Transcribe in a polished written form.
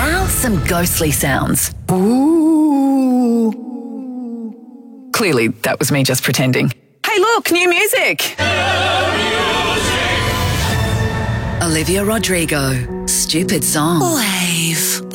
Now some ghostly sounds. Ooh. Clearly, that was me just pretending. Hey, look, new music. Olivia Rodrigo, Stupid Song. Wave.